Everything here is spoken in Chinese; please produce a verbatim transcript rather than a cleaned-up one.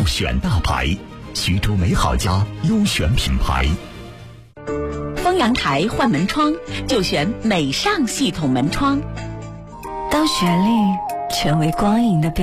选大牌，徐州美好家优选品牌。 丰阳台换门窗就选美尚系统门窗。 当旋律成为光影的表